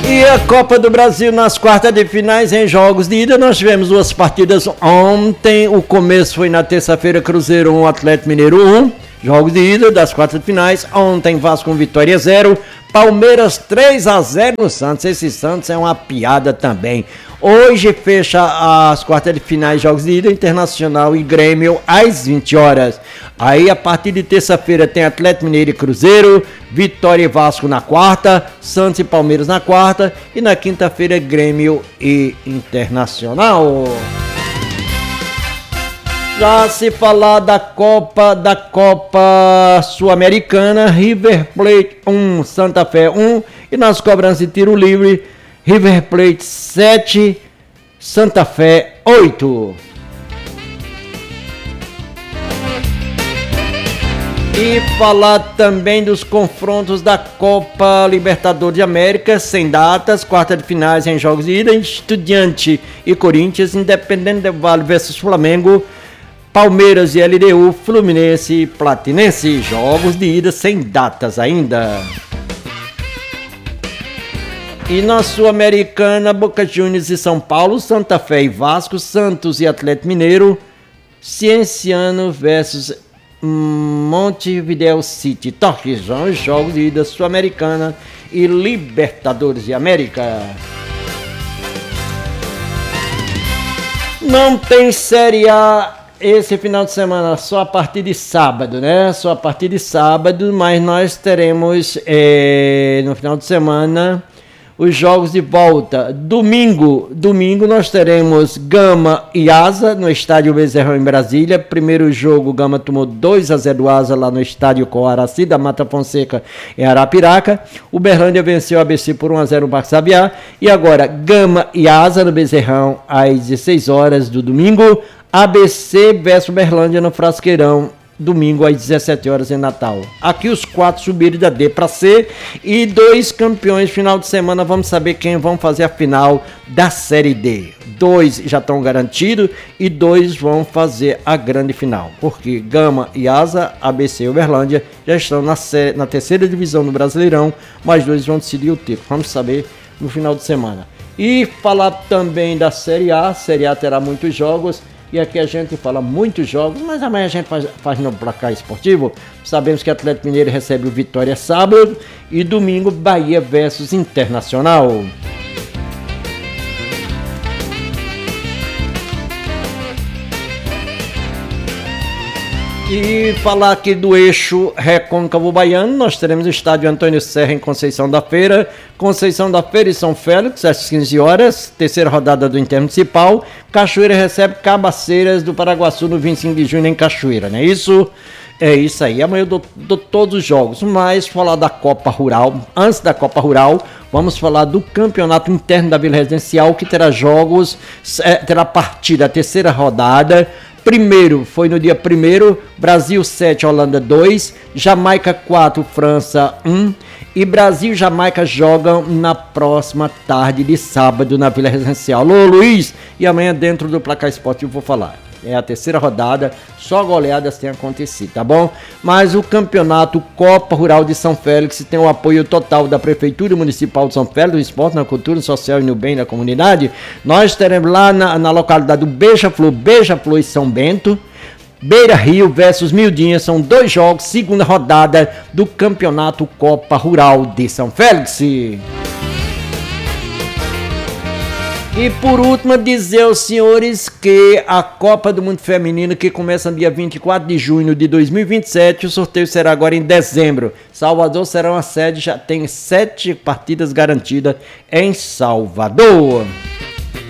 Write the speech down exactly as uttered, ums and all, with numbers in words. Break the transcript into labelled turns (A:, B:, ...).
A: E a Copa do Brasil nas quartas de finais em jogos de ida, nós tivemos duas partidas ontem. O começo foi na terça-feira, Cruzeiro um, Atlético Mineiro um. Jogos de ida das quartas de finais. Ontem Vasco um, Vitória zero. Palmeiras três a zero no Santos. Esse Santos é uma piada também. Hoje fecha as quartas de finais, jogos de ida, Internacional e Grêmio às vinte horas. Aí a partir de terça-feira tem Atlético Mineiro e Cruzeiro, Vitória e Vasco na quarta, Santos e Palmeiras na quarta e na quinta-feira Grêmio e Internacional. Já se falar da Copa, da Copa Sul-Americana, River Plate um, Santa Fé um e nas cobranças de tiro livre, River Plate sete, Santa Fé oito. E falar também dos confrontos da Copa Libertadores de América, sem datas, quarta de finais em jogos de ida, Estudiante e Corinthians, Independente del Valle versus Flamengo, Palmeiras e L D U, Fluminense e Platinense, jogos de ida sem datas ainda. E na Sul-Americana, Boca Juniors e São Paulo, Santa Fé e Vasco, Santos e Atlético Mineiro, Cienciano versus Montevideo City, Torquejão, jogos de ida Sul-Americana e Libertadores de América. Não tem Série A esse final de semana, só a partir de sábado, né? Só a partir de sábado, mas nós teremos é, no final de semana os jogos de volta. Domingo, domingo nós teremos Gama e Asa no estádio Bezerrão em Brasília. Primeiro jogo, Gama tomou dois a zero do Asa lá no estádio Coaraci da Mata Fonseca em Arapiraca. O Uberlândia venceu o A B C por um a zero no Parque Sabiá. E agora, Gama e Asa no Bezerrão às dezesseis horas do domingo. A B C versus Uberlândia no Frasqueirão, domingo às dezessete horas em Natal. Aqui os quatro subiram da D para C e dois campeões. Final de semana vamos saber quem vão fazer a final da Série D. Dois já estão garantidos e dois vão fazer a grande final. Porque Gama e Asa, A B C e Uberlândia já estão na, C, na terceira divisão do Brasileirão, mas dois vão decidir o título. Vamos saber no final de semana. E falar também da Série A. A Série A terá muitos jogos. E aqui a gente fala muitos jogos, mas amanhã a gente faz, faz no placar esportivo. Sabemos que Atlético Mineiro recebe o Vitória sábado e domingo Bahia versus Internacional. E falar aqui do eixo Recôncavo Baiano, nós teremos o estádio Antônio Serra em Conceição da Feira, Conceição da Feira e São Félix, às quinze horas, terceira rodada do Intermunicipal. Cachoeira recebe Cabaceiras do Paraguaçu no vinte e cinco de junho em Cachoeira, não é isso? É isso aí, amanhã eu dou, dou todos os jogos, mas falar da Copa Rural, antes da Copa Rural, vamos falar do campeonato interno da Vila Residencial, que terá jogos, é, terá partida, a terceira rodada. Primeiro foi no dia primeiro, Brasil sete, Holanda dois, Jamaica quatro, França um e Brasil e Jamaica jogam na próxima tarde de sábado na Vila Residencial. Alô Luiz, e amanhã dentro do Placar Esportivo vou falar. É a terceira rodada, só goleadas têm acontecido, tá bom? Mas o campeonato Copa Rural de São Félix tem o apoio total da Prefeitura Municipal de São Félix, do Esporte, na Cultura Social e no Bem da Comunidade. Nós teremos lá na, na localidade do Beija-Flor, Beija-Flor e São Bento, Beira Rio versus Mildinha, são dois jogos, segunda rodada do campeonato Copa Rural de São Félix. E por último, dizer aos senhores que a Copa do Mundo Feminino, que começa no dia vinte e quatro de junho de dois mil e vinte e sete, o sorteio será agora em dezembro. Salvador será uma sede, já tem sete partidas garantidas em Salvador.